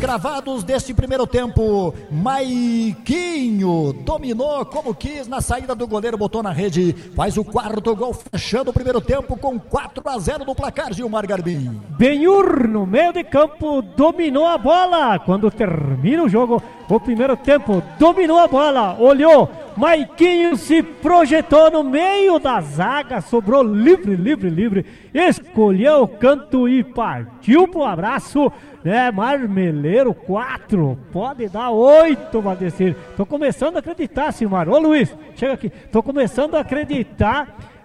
Gravados deste primeiro tempo, Maiquinho dominou como quis na saída do goleiro, botou na rede, faz o quarto gol, fechando o primeiro tempo com 4-0 no placar, Gilmar Garbim. Benhur no meio de campo dominou a bola, quando termina o jogo, o primeiro tempo, dominou a bola, olhou, Maiquinho se projetou no meio da zaga, sobrou livre, escolheu o canto e partiu pro abraço. Marmeleiro 4, pode dar 8, Valdecir. Tô começando a acreditar, Silmar. Ô Luiz, chega aqui. Tô começando a acreditar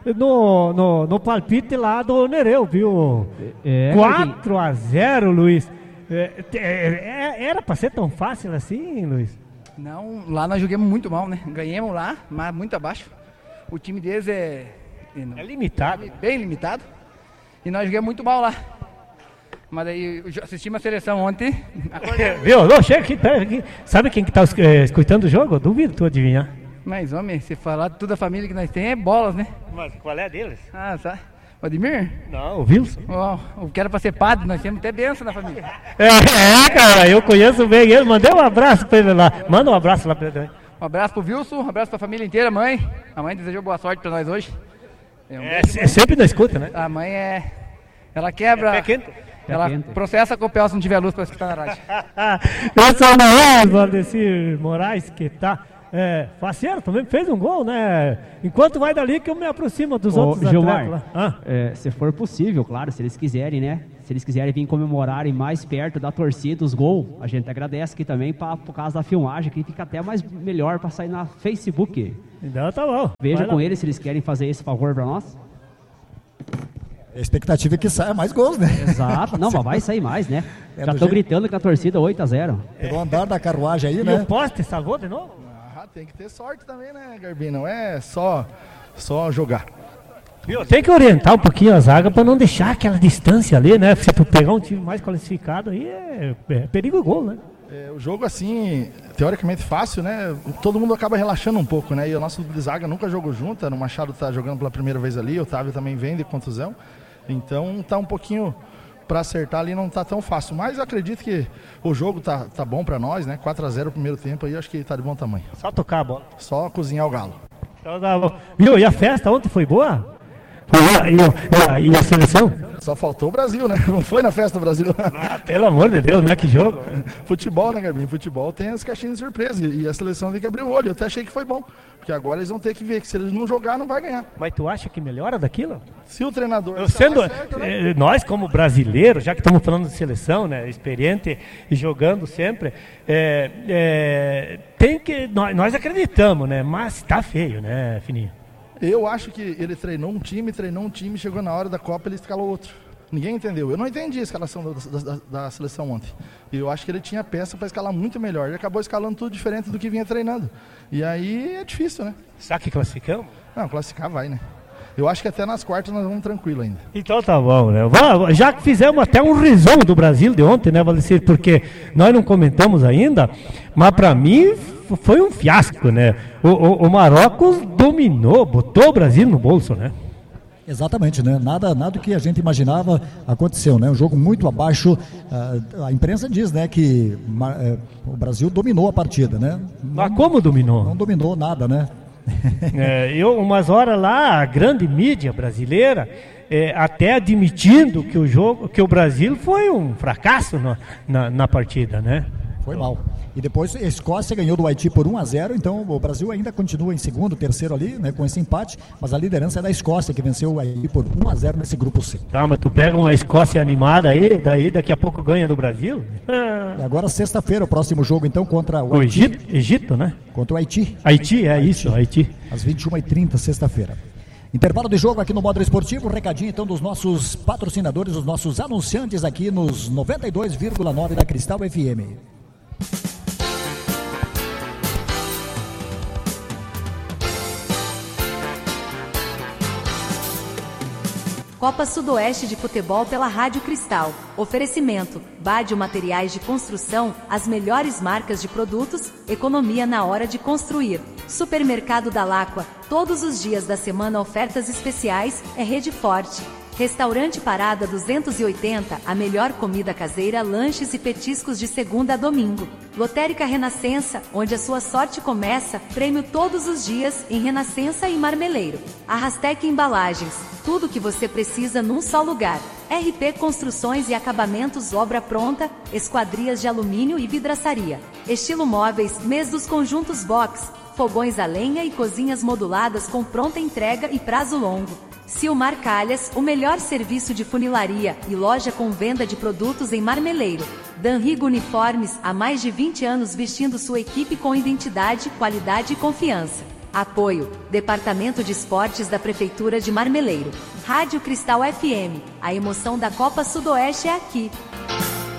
no palpite lá do Nereu, viu? 4-0, Luiz. Era pra ser tão fácil assim, Luiz? Não, lá nós jogamos muito mal, né? Ganhamos lá, mas muito abaixo. O time deles é limitado. Bem limitado. E nós jogamos muito mal lá. Mas aí assistimos a seleção ontem. Viu? Não, chega aqui. Sabe quem que tá escutando o jogo? Duvido tu adivinhar. Mas, homem, se falar de toda a família que nós temos, é bolas, né? Mas qual é deles? Ah, sabe? O Ademir? Não, o Wilson. O que era pra ser padre, nós temos até bênção na família. Cara, eu conheço bem ele. Mandei um abraço pra ele lá. Manda um abraço lá pra ele também. Um abraço pro Wilson, um abraço pra família inteira, mãe. A mãe desejou boa sorte pra nós hoje. Sempre na escuta, né? A mãe ela quebra. Ela processa com o Pel se não tiver luz para escutar na rádio. Eu sou o Luiz Valdecir Moraes, que tá faceiro, também fez um gol, né? Enquanto vai dali que eu me aproximo dos outros Gilmar, atletas lá. Se for possível, claro, se eles quiserem, né? Se eles quiserem vir comemorarem mais perto da torcida, os gols, a gente agradece aqui também por causa da filmagem, que fica até melhor para sair na Facebook. Então tá bom. Veja com eles se eles querem fazer esse favor para nós. A expectativa é que saia mais gols, né? Exato, não, mas vai sair mais, né? Já tô gritando com a torcida 8-0. Pelo andar da carruagem aí, né? E o poste salvou de novo? Tem que ter sorte também, né, Garbim? Não é só jogar. Tem que orientar um pouquinho a zaga para não deixar aquela distância ali, né? Se tu pegar um time mais qualificado aí, é perigo e gol, né? O jogo, assim, teoricamente fácil, né? Todo mundo acaba relaxando um pouco, né? E o nosso de zaga nunca jogou junto. O Machado tá jogando pela primeira vez ali, o Otávio também vem de contusão. Então tá um pouquinho para acertar ali, não tá tão fácil. Mas eu acredito que o jogo tá bom para nós, né? 4-0 o primeiro tempo aí, acho que tá de bom tamanho. Só tocar a bola. Só cozinhar o galo. Então, tá bom. Viu? E a festa ontem foi boa? E a seleção? Só faltou o Brasil, né? Não foi na festa do Brasil. Pelo amor de Deus, né? Que jogo. Futebol, né, Garbim? Futebol tem as caixinhas de surpresa. E a seleção tem que abrir o olho. Eu até achei que foi bom. Porque agora eles vão ter que ver que se eles não jogar, não vai ganhar. Mas tu acha que melhora daquilo? Se o treinador... certo, né? Nós, como brasileiros, já que estamos falando de seleção, né? Experiente e jogando sempre, tem que... Nós acreditamos, né? Mas tá feio, né, Fininho? Eu acho que ele treinou um time, chegou na hora da Copa, ele escalou outro. Ninguém entendeu. Eu não entendi a escalação da seleção ontem. E eu acho que ele tinha peça para escalar muito melhor. Ele acabou escalando tudo diferente do que vinha treinando. E aí é difícil, né? Será que classificamos? Não, classificar vai, né? Eu acho que até nas quartas nós vamos tranquilo ainda. Então tá bom, né? Já que fizemos até um resumo do Brasil de ontem, né, Valdecir? Porque nós não comentamos ainda, mas para mim foi um fiasco, né? O Marrocos dominou, botou o Brasil no bolso, né? Exatamente, né? Nada que a gente imaginava aconteceu, né? Um jogo muito abaixo. A imprensa diz, né, que o Brasil dominou a partida, né? Mas como dominou? Não dominou nada, né? Umas horas lá, a grande mídia brasileira, até admitindo que o Brasil foi um fracasso na partida, né? Foi mal. E depois a Escócia ganhou do Haiti por 1-0, então o Brasil ainda continua em segundo, terceiro ali, né, com esse empate, mas a liderança é da Escócia, que venceu o Haiti por 1-0 nesse grupo C. Tá, mas tu pega uma Escócia animada aí, daí daqui a pouco ganha do Brasil? E agora sexta-feira, o próximo jogo então contra o Haiti. Egito, né? Contra o Haiti. Haiti. Haiti. Às 21h30, sexta-feira. Intervalo de jogo aqui no Módulo Esportivo, recadinho então dos nossos patrocinadores, os nossos anunciantes aqui nos 92,9 da Cristal FM. Copa Sudoeste de Futebol pela Rádio Cristal. Oferecimento: Bádio Materiais de Construção, as melhores marcas de produtos, economia na hora de construir. Supermercado da Láqua, todos os dias da semana ofertas especiais, é Rede Forte. Restaurante Parada 280, a melhor comida caseira, lanches e petiscos de segunda a domingo. Lotérica Renascença, onde a sua sorte começa, prêmio todos os dias em Renascença e Marmeleiro. Arrastec Embalagens, tudo o que você precisa num só lugar. RP Construções e Acabamentos, obra pronta, esquadrias de alumínio e vidraçaria. Estilo Móveis, mês dos conjuntos box, fogões a lenha e cozinhas moduladas com pronta entrega e prazo longo. Silmar Calhas, o melhor serviço de funilaria e loja com venda de produtos em Marmeleiro. Danrigo Uniformes, há mais de 20 anos vestindo sua equipe com identidade, qualidade e confiança. Apoio, Departamento de Esportes da Prefeitura de Marmeleiro. Rádio Cristal FM, a emoção da Copa Sudoeste é aqui.